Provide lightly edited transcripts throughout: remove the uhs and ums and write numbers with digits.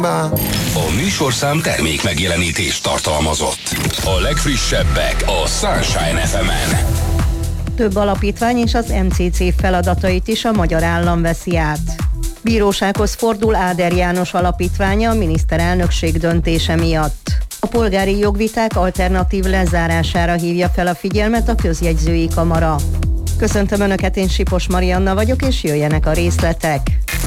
A műsorszám termék megjelenítést tartalmazott. A legfrissebbek a Sunshine FM-en. Több alapítvány és az MCC feladatait is a magyar állam veszi át. Bírósághoz fordul Áder János alapítványa a miniszterelnökség döntése miatt. A polgári jogviták alternatív lezárására hívja fel a figyelmet a közjegyzői kamara. Köszöntöm Önöket, én Sipos Marianna vagyok, és jöjjenek a részletek.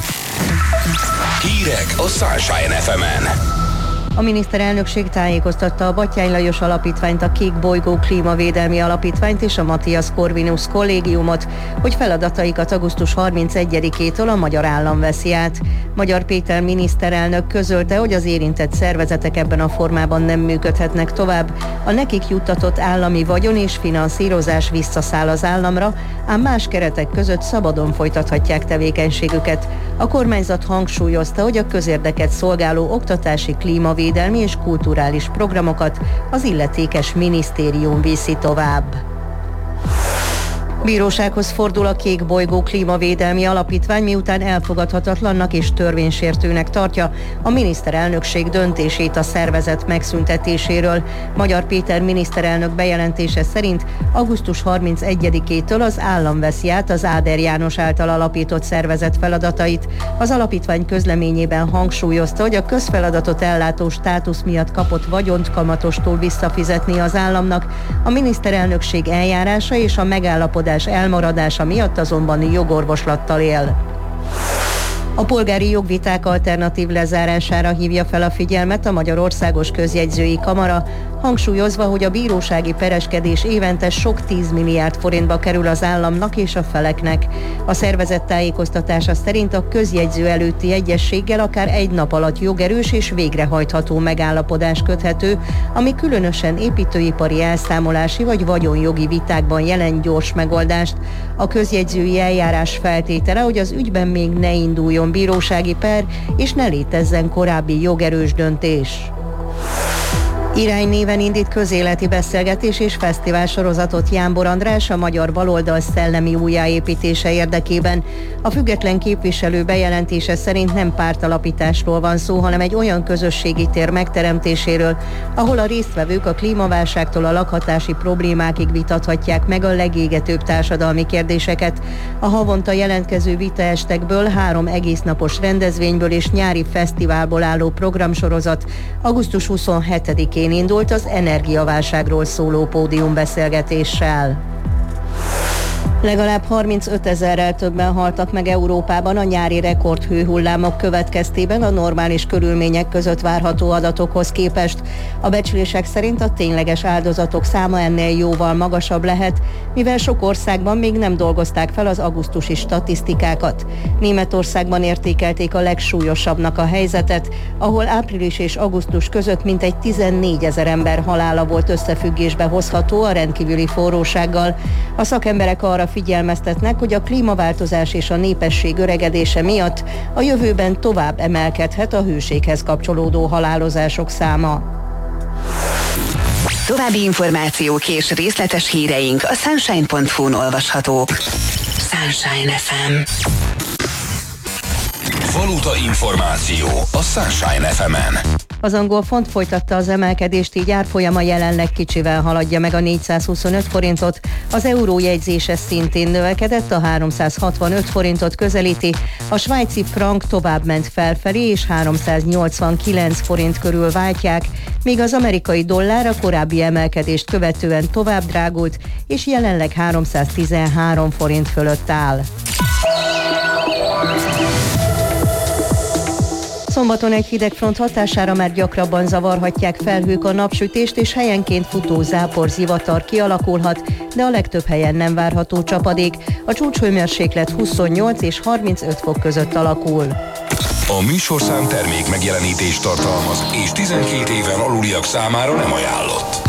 Hírek a Sunshine FM-en. A miniszterelnökség tájékoztatta a Batthyány Lajos Alapítványt, a Kék Bolygó Klímavédelmi Alapítványt és a Matthias Corvinus Kollégiumot, hogy feladataikat augusztus 31-től a magyar állam veszi át. Magyar Péter miniszterelnök közölte, hogy az érintett szervezetek ebben a formában nem működhetnek tovább. A nekik juttatott állami vagyon és finanszírozás visszaszáll az államra, ám más keretek között szabadon folytathatják tevékenységüket. A kormányzat hangsúlyozta, hogy a közérdeket szolgáló oktatási, klímavédelmi és kulturális programokat az illetékes minisztérium viszi tovább. Bírósághoz fordul a Kék Bolygó Klímavédelmi Alapítvány, miután elfogadhatatlannak és törvénysértőnek tartja a miniszterelnökség döntését a szervezet megszüntetéséről. Magyar Péter miniszterelnök bejelentése szerint augusztus 31-től az állam veszi át az Áder János által alapított szervezet feladatait. Az alapítvány közleményében hangsúlyozta, hogy a közfeladatot ellátó státusz miatt kapott vagyont kamatostól visszafizetni az államnak. A miniszterelnökség eljárása és a megállapodás elmaradása miatt azonban jogorvoslattal él. A polgári jogviták alternatív lezárására hívja fel a figyelmet a Magyarországos Közjegyzői Kamara, hangsúlyozva, hogy a bírósági pereskedés évente sok 10 milliárd forintba kerül az államnak és a feleknek. A szervezet tájékoztatása szerint a közjegyző előtti egyezséggel akár egy nap alatt jogerős és végrehajtható megállapodás köthető, ami különösen építőipari elszámolási vagy vagyonjogi vitákban jelent gyors megoldást. A közjegyzői eljárás feltétele, hogy az ügyben még ne induljon bírósági per, és ne létezzen korábbi jogerős döntés. Irány néven indít közéleti beszélgetés és fesztivál sorozatot Jámbor András a magyar baloldal szellemi újjáépítése érdekében. A független képviselő bejelentése szerint nem pártalapításról van szó, hanem egy olyan közösségi tér megteremtéséről, ahol a résztvevők a klímaválságtól a lakhatási problémákig vitathatják meg a legégetőbb társadalmi kérdéseket. A havonta jelentkező vitaestekből 3 egésznapos rendezvényből és nyári fesztiválból álló programsorozat augusztus 27-én indult az energiaválságról szóló pódiumbeszélgetéssel. Legalább 35 000-rel többen haltak meg Európában a nyári rekordhőhullámok következtében a normális körülmények között várható adatokhoz képest. A becslések szerint a tényleges áldozatok száma ennél jóval magasabb lehet, mivel sok országban még nem dolgozták fel az augusztusi statisztikákat. Németországban értékelték a legsúlyosabbnak a helyzetet, ahol április és augusztus között mintegy 14 000 ember halála volt összefüggésbe hozható a rendkívüli forrósággal. A szakemberek arra figyelmeztetnek, hogy a klímaváltozás és a népesség öregedése miatt a jövőben tovább emelkedhet a hőséghez kapcsolódó halálozások száma. További információk és részletes híreink a sunshine.hu-n olvashatók. Sunshine FM. Valuta információ a Sunshine FM-en. Az angol font folytatta az emelkedést, így árfolyama jelenleg kicsivel haladja meg a 425 forintot, az euró jegyzése szintén növekedett, a 365 forintot közelíti, a svájci frank tovább ment felfelé és 389 forint körül váltják, míg az amerikai dollár a korábbi emelkedést követően tovább drágult, és jelenleg 313 forint fölött áll. Szombaton egy hideg front hatására már gyakrabban zavarhatják felhők a napsütést, és helyenként futó zápor, zivatar kialakulhat, de a legtöbb helyen nem várható csapadék. A csúcshőmérséklet 28 és 35 fok között alakul. A műsorszám termék megjelenítést tartalmaz, és 12 éven aluliak számára nem ajánlott.